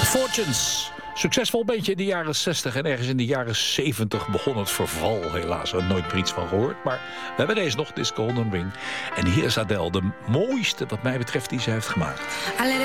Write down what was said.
Fortunes. Succesvol bandje in de jaren 60 en ergens in de jaren 70 begon het verval. Helaas, er nooit meer iets van gehoord. Maar we hebben deze nog, This Golden Ring. En hier is Adele, de mooiste wat mij betreft die ze heeft gemaakt.